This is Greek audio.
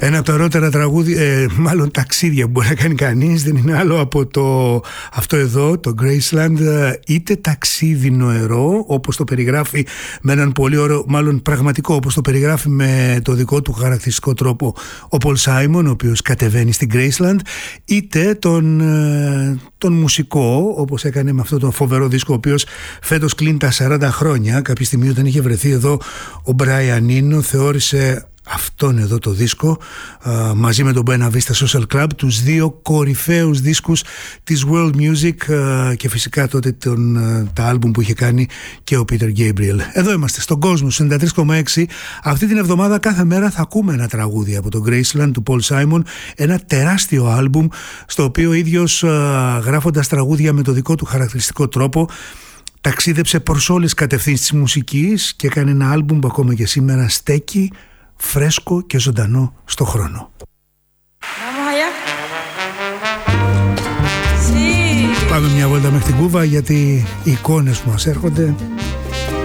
Ένα από τα ωραιότερα τραγούδια, μάλλον ταξίδια που μπορεί να κάνει κανείς, δεν είναι άλλο από αυτό εδώ, το Graceland, είτε ταξίδι νοερό, όπως το περιγράφει με έναν πολύ ωραίο, μάλλον πραγματικό, όπως το περιγράφει με το δικό του χαρακτηριστικό τρόπο ο Paul Simon, ο οποίος κατεβαίνει στην Graceland, είτε τον μουσικό, όπως έκανε με αυτό το φοβερό δίσκο, ο οποίος φέτος κλείνει τα 40 χρόνια. Κάποια στιγμή όταν είχε βρεθεί εδώ ο Brian Eno, θεώρησε αυτόν εδώ το δίσκο μαζί με τον Buena Vista Social Club τους δύο κορυφαίους δίσκους της world music, και φυσικά τότε τα άλμπουμ που είχε κάνει και ο Peter Gabriel. Εδώ είμαστε στον κόσμο 93,6. Αυτή την εβδομάδα κάθε μέρα θα ακούμε ένα τραγούδι από το Graceland του Paul Simon, ένα τεράστιο άλμπουμ στο οποίο ο ίδιος, γράφοντας τραγούδια με το δικό του χαρακτηριστικό τρόπο, ταξίδεψε προς όλες τις κατευθύνσεις της μουσικής και έκανε ένα άλμπουμ που ακόμα και σήμερα στέκει φρέσκο και ζωντανό στο χρόνο. Πάμε μια βόλτα μέχρι την Κούβα, γιατί οι εικόνες που μας έρχονται